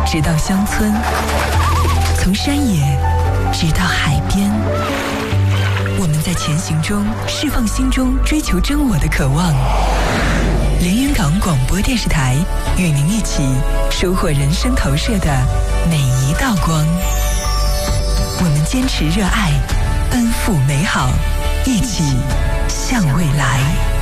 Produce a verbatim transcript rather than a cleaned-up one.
直到乡村，从山野直到海边，我们在前行中释放心中追求真我的渴望。连云港广播电视台与您一起收获人生投射的每一道光。我们坚持热爱，奔赴美好，一起向未来。